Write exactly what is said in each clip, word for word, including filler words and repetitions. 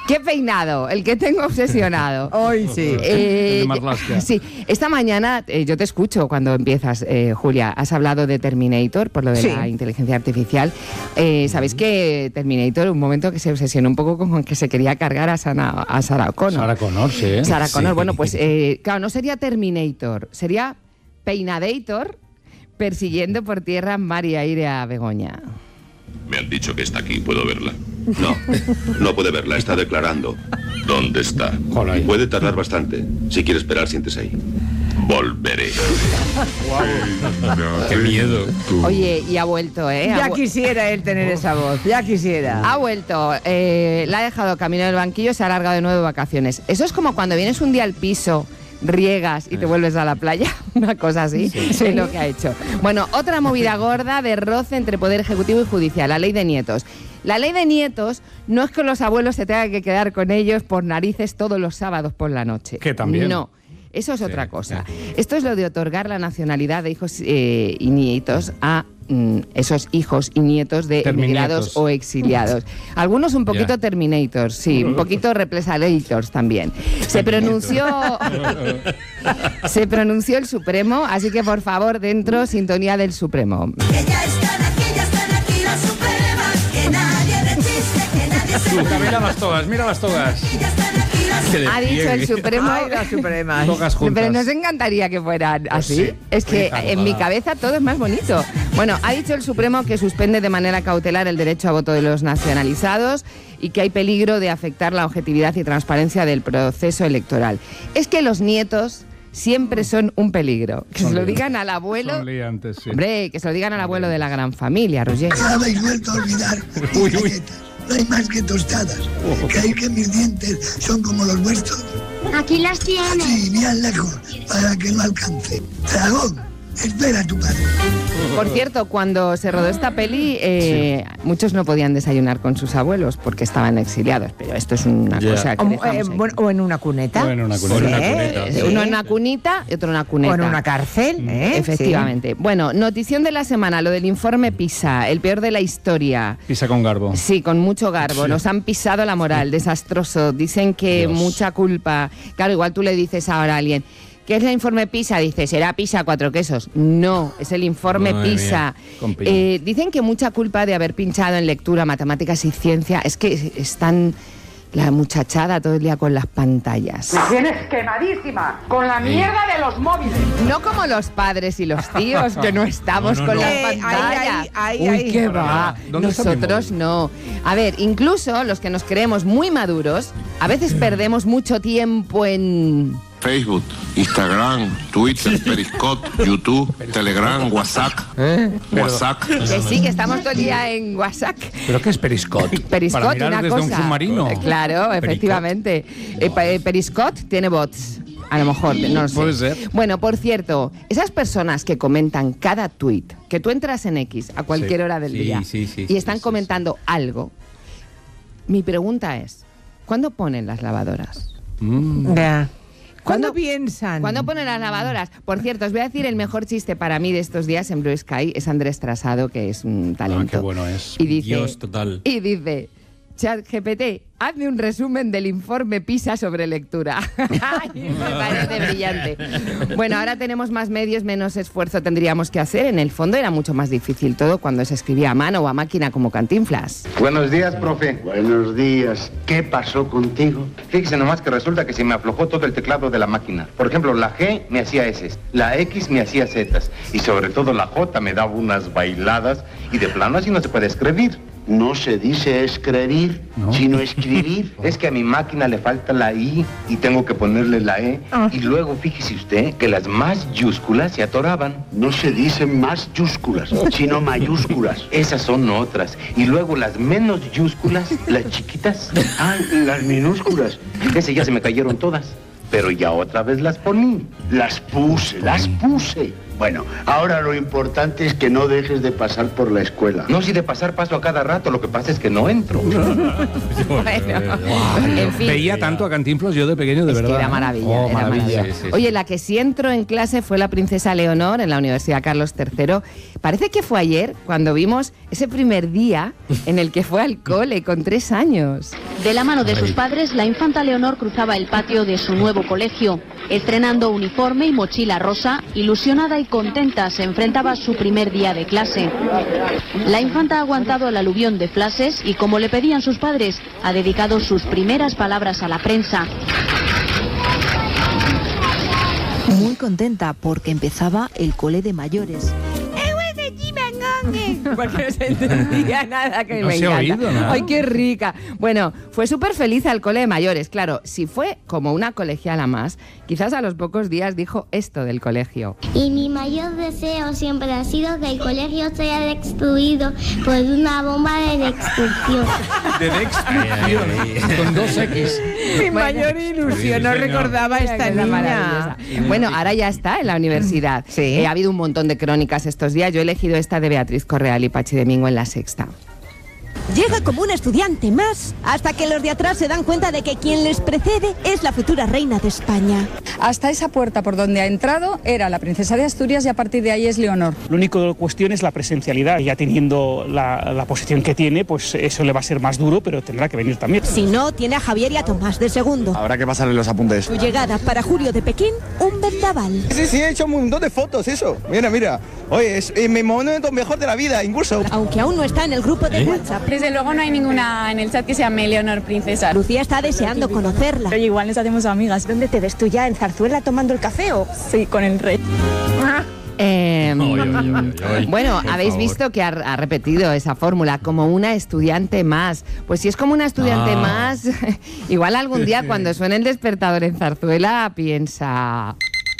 ¿Qué peinado? El que tengo obsesionado. Hoy sí. Eh, El de Marlaska. sí. Esta mañana, eh, yo te escucho cuando empiezas, eh, Julia. Has hablado de Terminator, por lo de Sí. la inteligencia artificial. Eh, ¿Sabéis que Terminator, un momento que se obsesionó un poco con que se quería cargar a, Sana, a Sarah Connor? Sarah Connor, sí. Sarah Connor, Sí. bueno, pues eh, claro, no sería Terminator, sería Peinadator persiguiendo por tierra, mar y aire a Begoña. Me han dicho que está aquí, ¿puedo verla? No, no puede verla, está declarando. ¿Dónde está? Joder. Puede tardar bastante. Si quiere esperar, siéntese ahí. Volveré. Qué miedo. Oye, y ha vuelto, ¿eh? Ha Ya vu- quisiera él tener esa voz, ya quisiera. Ha vuelto, eh, la ha dejado camino del banquillo, se ha alargado de nuevo de vacaciones. Eso es como cuando vienes un día al piso, riegas y te vuelves a la playa, una cosa así, es lo que ha hecho. Bueno, otra movida gorda de roce entre Poder Ejecutivo y Judicial, la ley de nietos. La ley de nietos no es que los abuelos se tengan que quedar con ellos por narices todos los sábados por la noche. Que también. No. Eso es otra cosa. sí. Esto es lo de otorgar la nacionalidad de hijos eh, y nietos a mm, esos hijos y nietos de Terminietos. emigrados o exiliados. Algunos un poquito Ya. Terminators, sí, un poquito Represalators también. Se pronunció, se pronunció el Supremo, así que por favor, dentro, sintonía del Supremo. Que ya están aquí, ya están aquí las supremas, que nadie resiste, que nadie se Luca, mira las togas, mira las togas. que ya están aquí las Que Ha dicho el Supremo... Ay, las supremas. Togas juntas. Pero nos encantaría que fueran así. sí. Es que Fija, en mi ojalá. cabeza todo es más bonito. Bueno, ha dicho el Supremo que suspende de manera cautelar el derecho a voto de los nacionalizados y que hay peligro de afectar la objetividad y transparencia del proceso electoral. Es que los nietos siempre son un peligro. Que Son se lo liantes. digan al abuelo... Son liantes, sí. Hombre, que se lo digan al abuelo de la gran familia, Roger. Ya habéis vuelto a olvidar mis Uy, uy. galletas. No hay más que tostadas. ¿Creéis que mis dientes son como los vuestros? Aquí las tienes. Sí, bien lejos, para que no alcance. Dragón, espera a tu padre. Por cierto, cuando se rodó esta peli, eh, muchos no podían desayunar con sus abuelos porque estaban exiliados, pero esto es una Ya. cosa que O, dejamos eh, ahí. bueno, o en una cuneta. O en una cuneta. Sí, O en una cuneta, sí. Uno en una cunita y otro en una cuneta. O en una cárcel, ¿eh? Efectivamente. Bueno, notición de la semana, lo del informe PISA, el peor de la historia. Pisa con garbo. Sí, con mucho garbo. Sí. Nos han pisado la moral, desastroso. Dicen que Dios. mucha culpa. Claro, igual tú le dices ahora a alguien, ¿qué es el informe PISA? Dice, ¿será PISA cuatro quesos? No, es el informe Madre PISA. mía, con piña. Eh, dicen que mucha culpa de haber pinchado en lectura, matemáticas y ciencia es que están la muchachada todo el día con las pantallas. Tienes quemadísima con la mierda de los móviles. No como los padres y los tíos, que no estamos No, no, con no. las Eh, ahí, pantallas. ahí, ahí, Uy, ahí. qué Para va. nada. ¿Dónde está mi Nosotros móvil? no. A ver, incluso los que nos creemos muy maduros, a veces perdemos mucho tiempo en... Facebook, Instagram, Twitter, Periscope, YouTube, Telegram, WhatsApp, WhatsApp. Que sí, que estamos todo el día en WhatsApp. ¿Pero qué es Periscope? Periscope, Para mirar una desde cosa. un submarino. Eh, Claro, Periscope. efectivamente. Eh, pa- eh, Periscope tiene bots. A lo mejor, no lo sé. Puede ser. Bueno, por cierto, esas personas que comentan cada tweet, que tú entras en X a cualquier Sí. hora del Sí, día sí, sí, y sí, están sí, comentando algo, mi pregunta es, ¿cuándo ponen las lavadoras? Mm. Ya. ¿Cuándo- ¿Cuándo piensan? ¿Cuándo ponen las lavadoras? Por cierto, os voy a decir el mejor chiste para mí de estos días en Blue Sky, es Andrés Trasado, que es un talento. Ah, qué bueno es. Y dice, Dios, total. Y dice, ChatGPT, hazme un resumen del informe PISA sobre lectura. Ay, me parece brillante. Bueno, ahora tenemos más medios, menos esfuerzo tendríamos que hacer. En el fondo era mucho más difícil todo cuando se escribía a mano o a máquina como Cantinflas. Buenos días, profe. Buenos días. ¿Qué pasó contigo? Fíjese nomás que resulta que se me aflojó todo el teclado de la máquina. Por ejemplo, la G me hacía S, la X me hacía Z y sobre todo la J me daba unas bailadas y de plano así no se puede escribir. No se dice escribir, No. sino escribir. Es que a mi máquina le falta la I y tengo que ponerle la E. Y luego fíjese usted que las mayúsculas se atoraban. No se dicen mayúsculas, sino mayúsculas. Esas son otras. Y luego las menosúsculas, las chiquitas. Ah, las minúsculas. Ese ya se me cayeron todas. Pero ya otra vez las poní. Las puse, las puse. Bueno, ahora lo importante es que no dejes de pasar por la escuela. No, si de pasar paso a cada rato, lo que pasa es que no entro. Bueno, en fin. Veía tanto a Cantinflas yo de pequeño, de Es verdad. que era maravilla, Oh, era maravilla. maravilla. Sí, sí, sí. Oye, la que sí entró en clase fue la princesa Leonor en la Universidad Carlos tercero. Parece que fue ayer cuando vimos ese primer día en el que fue al cole con tres años. De la mano de sus padres, la infanta Leonor cruzaba el patio de su nuevo colegio. Estrenando uniforme y mochila rosa, ilusionada y contenta se enfrentaba a su primer día de clase. La infanta ha aguantado el aluvión de flashes y, como le pedían sus padres, ha dedicado sus primeras palabras a la prensa. Muy contenta porque empezaba el cole de mayores. Porque no se entendía nada, que No me se ha encanta. oído nada. Ay, qué rica. Bueno, fue súper feliz al cole de mayores. Claro, si fue como una colegiala más, quizás a los pocos días dijo esto del colegio. Y mi mayor deseo siempre ha sido que el colegio sea destruido por una bomba de destrucción. De destrucción. Con dos X. Mi mayor ilusión, no Sí, señor. recordaba a Mira esta que era niña. maravillosa. Bueno, ahora ya está en la universidad. Sí. Eh, ha habido un montón de crónicas estos días. Yo he elegido esta de Beatriz Correal y Pachi Domingo en La Sexta. Llega como un estudiante más, hasta que los de atrás se dan cuenta de que quien les precede es la futura reina de España. Hasta esa puerta por donde ha entrado era la princesa de Asturias y a partir de ahí es Leonor. Lo único de la cuestión es la presencialidad. Ya teniendo la, la posición que tiene, pues eso le va a ser más duro, pero tendrá que venir también. Si no, tiene a Javier y a Tomás de segundo. Habrá que pasarle los apuntes. Su llegada para Julio de Pekín, un vendaval. Sí, sí, he hecho un montón de fotos, eso. Mira, mira. Oye, es eh, mi momento mejor de la vida, incluso. Aunque aún no está en el grupo de WhatsApp. Desde luego no hay ninguna en el chat que se llame Leonor Princesa. Lucía está deseando conocerla. Pero igual nos hacemos amigas. ¿Dónde te ves tú ya? ¿En Zarzuela tomando el café o...? Sí, con el rey. Eh, Oy, oy, oy, oy, oy. bueno, Por habéis favor. visto que ha, ha repetido esa fórmula como una estudiante más. Pues si es como una estudiante Ah. más, igual algún día cuando suene el despertador en Zarzuela piensa...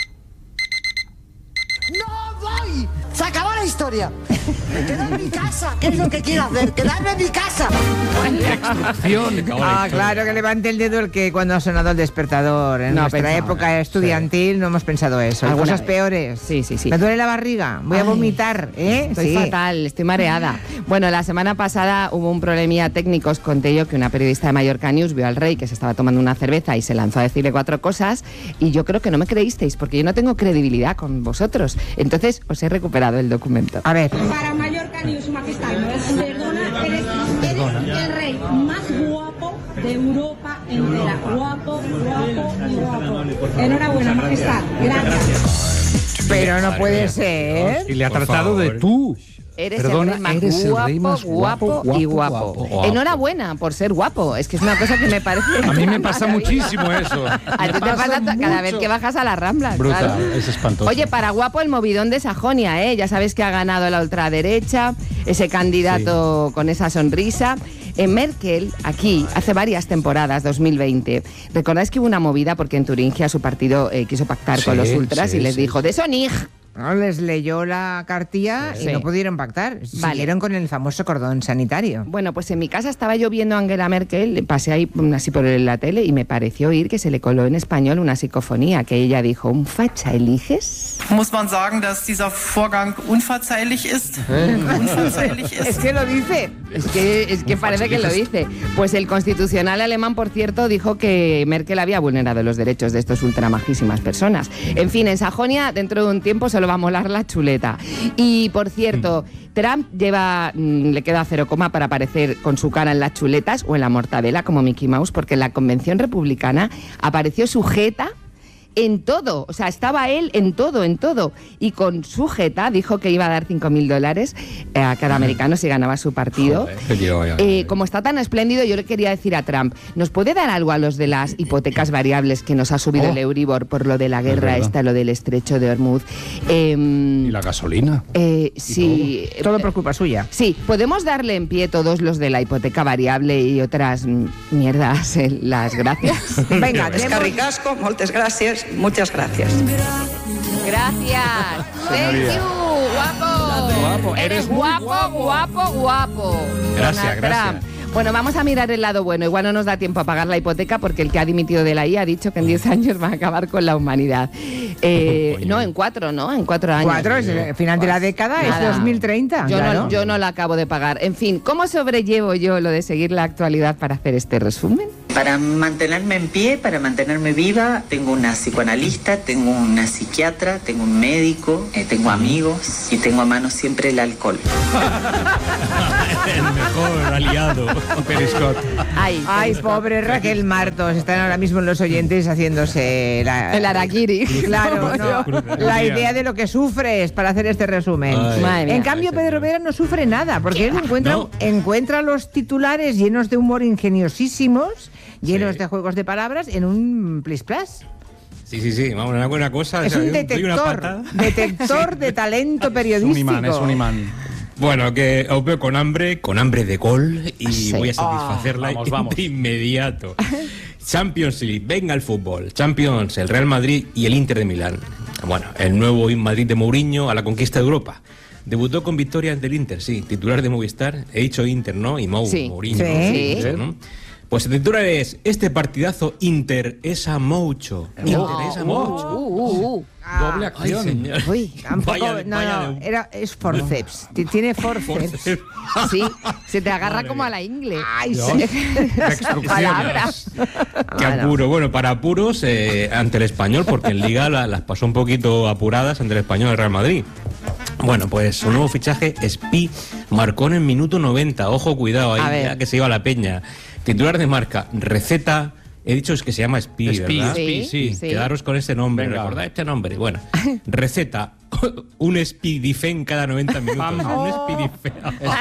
¡No voy! ¡Se acabó la historia! ¡Me quedo en mi casa! ¿Qué es lo que quiero hacer? ¡Quedarme en mi casa! Ah, claro, que levante el dedo el que cuando ha sonado el despertador. En No nuestra pensaba. época estudiantil no hemos pensado eso. Hay Alguna cosas vez. peores. Sí, sí, sí. Me duele la barriga, voy a Ay. vomitar, ¿eh? Estoy Sí. fatal, estoy mareada. Bueno, la semana pasada hubo un problemilla técnico. Os conté yo que una periodista de Mallorca News vio al rey que se estaba tomando una cerveza y se lanzó a decirle cuatro cosas y yo creo que no me creísteis porque yo no tengo credibilidad con vosotros. Entonces os he recuperado el documento. A ver. Para Mallorca News, Su Majestad, perdona, eres, eres el rey más guapo de Europa entera. Guapo, guapo y guapo. Enhorabuena, Majestad. Gracias. Pero no puede ser. Y le ha tratado de tú. Eres Perdona, el rey más eres el guapo, rey más guapo, guapo, y guapo, guapo. guapo, guapo. Enhorabuena por ser guapo. Es que es una cosa que me parece... A mí me pasa maravillosa. muchísimo eso. A ti Me te pasa pasa to- cada vez mucho. que bajas a las Ramblas. Brutal, claro. es espantoso. Oye, para guapo el movidón de Sajonia, ¿eh? Ya sabes que ha ganado la ultraderecha, ese candidato con esa sonrisa. Eh, Merkel, aquí, hace varias temporadas, dos mil veinte, recordáis que hubo una movida porque en Turingia su partido eh, quiso pactar Sí, con los ultras sí, y les sí, dijo, de Sonig. No, les leyó la cartilla Sí. y no pudieron pactar. Vale. Siguieron con el famoso cordón sanitario. Bueno, pues en mi casa estaba yo viendo a Angela Merkel, pasé ahí mm, así por la tele y me pareció oír que se le coló en español una psicofonía, que ella dijo, ¿un facha eliges? Muss man sagen, dass dieser Vorgang unverzeihlich ist. Unverzeihlich ist. Es que lo dice. Es que, es que parece que lo dice. Pues el constitucional alemán, por cierto, dijo que Merkel había vulnerado los derechos de estos ultramajísimas personas. En fin, en Sajonia, dentro de un tiempo solo va a molar la chuleta. Y, por cierto, Trump lleva, mm, le queda cero coma para aparecer con su cara en las chuletas o en la mortadela como Mickey Mouse, porque en la convención republicana apareció sujeta en todo, o sea, estaba él en todo, en todo. Y con su jeta dijo que iba a dar cinco mil dólares a cada americano si ganaba su partido. Eh, como está tan espléndido, yo le quería decir a Trump, ¿nos puede dar algo a los de las hipotecas variables que nos ha subido Oh. el Euribor por lo de la guerra verdad. esta, lo del estrecho de Hormuz? Eh, Y la gasolina. eh, sí. Todo por culpa suya. Sí, podemos darle en pie todos los de la hipoteca variable y otras mm, mierdas eh, las gracias. Venga, Es demos- ricasco, moltes gracias, muchas gracias. Gracias. Thank you, guapo. Guapo, Eres eres muy guapo, guapo, guapo. Gracias, Donald gracias. Trump. Bueno, vamos a mirar el lado bueno. Igual no nos da tiempo a pagar la hipoteca porque el que ha dimitido de la I A ha dicho que en diez años va a acabar con la humanidad. Eh, no, en cuatro, ¿no? En cuatro años. Cuatro, es el final de la década, Nada. es dos mil treinta. Yo, claro. no, yo no la acabo de pagar. En fin, ¿cómo sobrellevo yo lo de seguir la actualidad para hacer este resumen? Para mantenerme en pie, para mantenerme viva, tengo una psicoanalista, tengo una psiquiatra, tengo un médico, eh, tengo amigos y tengo a mano siempre el alcohol. El mejor aliado. Periscot. Ay, Ay pobre Raquel Martos. Están ahora mismo los oyentes haciéndose la, el harakiri. Claro, no, la idea de lo que sufres para hacer este resumen. Ay, en cambio, Pedro Vera no sufre nada, porque él encuentra, no. encuentra los titulares llenos de humor ingeniosísimos, llenos sí. de juegos de palabras, en un plis plas. Sí, sí, sí, vamos, una buena cosa. Es o sea, un detector, detector de talento periodístico. Es un imán, es un imán. Bueno, que os veo con hambre, con hambre de gol y sí. voy a satisfacerla oh, vamos, vamos. de inmediato. Champions League, venga el fútbol. Champions, el Real Madrid y el Inter de Milán. Bueno, el nuevo Madrid de Mourinho a la conquista de Europa. Debutó con victoria ante el Inter, sí, titular de Movistar. He dicho Inter, ¿no? Y Mou, sí. Mourinho. Sí. ¿no? ¿no? Pues el titular es: este partidazo Inter es a mucho. Inter es a mucho. Uh, uh, uh. Doble acción. Ay, señor. Uy, tampoco, Vaya- no, vaya no, de- era, es forceps. T- Tiene forceps. Sí, se te agarra Madre como mía. a la ingle. Ay, Dios. sí. Palabras. Qué Bueno. apuro. Bueno, para apuros eh, ante el Español, porque en Liga la- las pasó un poquito apuradas ante el Español del Real Madrid. Bueno, pues su nuevo fichaje, Spi, marcó en el minuto noventa. Ojo, cuidado, A ahí ver. ya que se iba a la peña. Titular de marca, receta. He dicho es que se llama Spi, Spi, ¿verdad? Spi, sí. Sí. Quedaros con este nombre, Venga. recordad este nombre. Bueno, receta, un Spidifen cada noventa minutos. Un Spidifen.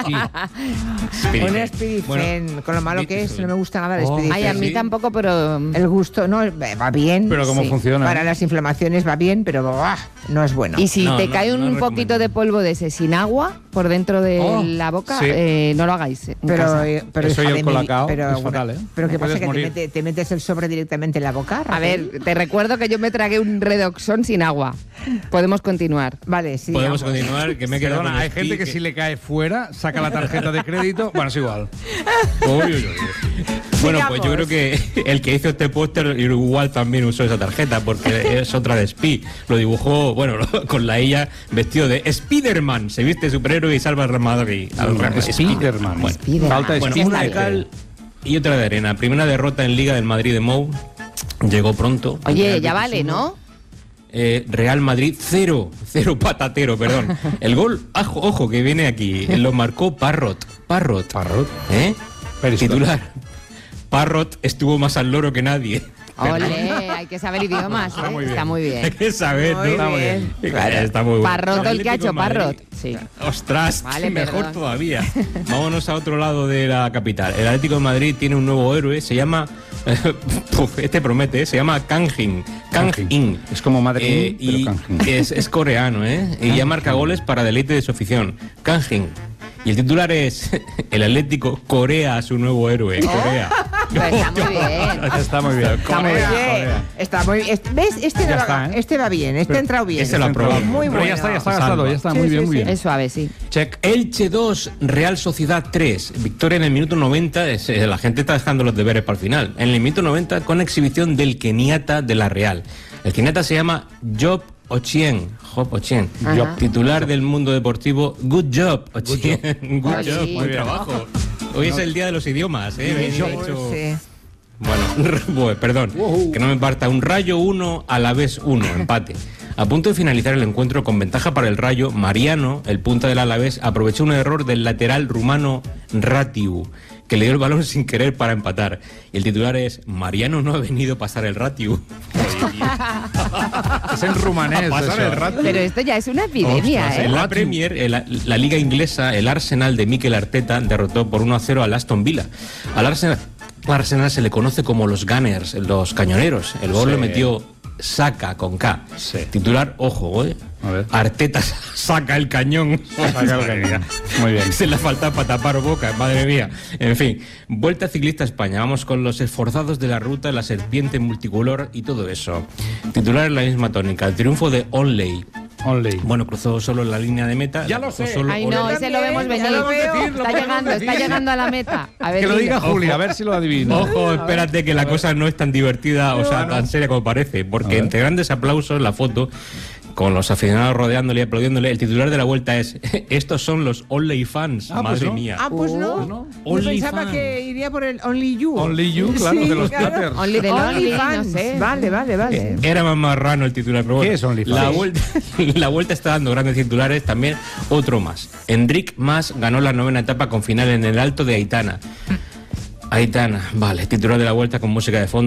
Un Spidifen, con lo malo que es, no me gusta nada el Oh. Spidifen. Ay, a mí Sí. tampoco, pero... El gusto, no, va bien. Pero ¿cómo Sí. funciona? Para las inflamaciones va bien, pero ¡buah! No es bueno. Y si No, te no, cae no un recomiendo. poquito de polvo de ese sin agua por dentro de Oh, la boca, sí. eh, no lo hagáis en Pero, casa. eh, pero Eso y hija el de mil- colacao pero, es fatal, ¿eh? Pero ¿qué pasa? Puedes Que te, morir. mete- te metes el sobre directamente en la boca. A Raquel? ver, te recuerdo que yo me tragué un redoxón sin agua. Podemos continuar. Vale, sí. Podemos vamos. continuar, que me he quedado Perdona, con hay Spi, gente que si le cae fuera, saca la tarjeta de crédito. Bueno, es igual. Uy, uy, uy. Bueno, pues yo creo que el que hizo este póster igual también usó esa tarjeta, porque es otra de Spi. Lo dibujó, bueno, con la ella vestido de Spiderman. Se viste superhéroe y salva al Real Madrid. Al Real Madrid. Spiderman. Bueno, Spiderman. Falta de bueno, Spider. una de cal y otra de arena. Primera derrota en Liga del Madrid de Mou. Llegó pronto. Oye, Real ya Betis vale, uno. ¿no? Eh, Real Madrid cero, cero patatero, perdón. El gol, ojo, ojo, que viene aquí, lo marcó Parrot. Parrot. Parrot. ¿Eh? Periscot. Titular. Parrot estuvo más al loro que nadie. Ole, hay que saber idiomas, ¿eh? Está muy bien. Está muy Hay bien. que saber, ¿no? Muy Está muy bien. bien. Está muy bueno. Parrot el que ha Atlético hecho de Madrid. Parrot. Sí. Ostras, Vale, mejor perdón. todavía. Vámonos a otro lado de la capital. El Atlético de Madrid tiene un nuevo héroe, se llama... Puf, este promete, se llama Kang In. Kang In. Es como Madrid, Eh, pero y Kang In. es, es coreano, ¿eh? Y ya marca goles para deleite de su afición. Kang In. Y el titular es: el Atlético corea a su nuevo héroe. Corea. Pues está muy bien. Está muy bien. Está muy bien. Está muy bien. ¿Ves? Este, Ya va, está, ¿eh? este va bien. Este Pero ha entrado bien. ese lo Este ha aprobamos. entrado Muy Pero bueno. ya está, ya está Salva. gastado, ya está Sí, muy sí, bien, muy sí. bien. Es suave, sí. Check. Elche dos, Real Sociedad tres. Victoria en el minuto noventa. Es, eh, la gente está dejando los deberes para el final. En el minuto noventa, con exhibición del keniata de la Real. El keniata se llama Job Ochien. Job Ochien. Ajá. Job, titular del mundo deportivo. Good job, Ochien. Good Ah, job, sí. buen trabajo. Hoy es el día de los idiomas, ¿eh? He Sí, hecho- sí. Bueno, bueno, perdón, que no me parta. Un Rayo uno, a la vez uno, empate. A punto de finalizar el encuentro con ventaja para el Rayo, Mariano, el punta del Alavés, aprovechó un error del lateral rumano Ratiu, que le dio el balón sin querer para empatar. Y el titular es: Mariano no ha venido a pasar el Ratiu. Es en rumanés. A pasar eso. el rato. Pero esto ya es una epidemia, Ostras, en ¿eh? la Premier, en la, la liga inglesa, el Arsenal de Mikel Arteta derrotó por uno a cero al Aston Villa. Al Arsenal, al Arsenal se le conoce como los Gunners, los cañoneros. El gol Sí. lo metió Saka con K. Sí. Titular, ojo, ¿eh? A ver. Arteta saca el cañón. Saca el cañón. Muy bien. Se le falta para tapar boca, madre mía. En fin, Vuelta Ciclista a España. Vamos con los esforzados de la ruta, la serpiente multicolor y todo eso. Titular en la misma tónica. El triunfo de Onley. Only. Bueno, cruzó solo la línea de meta. Ya lo sé. Solo Ay, no, Only. ese lo vemos venir. lo veo. Está llegando, está llegando a la meta. A ver, Que lo dilo. diga Julia, a ver si lo adivina. Ojo, espérate que la cosa no es tan divertida, o sea, tan seria como parece, porque entre grandes aplausos la foto, con los aficionados rodeándole y aplaudiéndole, el titular de la vuelta es: estos son los Only fans, Ah, pues madre no. mía. Ah, pues no. no. Yo Only pensaba fan. que iría por el Only You. Only You, claro, de los Platters. Only del Only Only, no fans. sé. Vale, vale, vale. Era más marrano el titular, pero bueno. ¿Qué es OnlyFans? La vuelta, la vuelta está dando grandes titulares, también otro más. Enric Mas ganó la novena etapa con final en el Alto de Aitana. Aitana, vale, titular de la vuelta con música de fondo.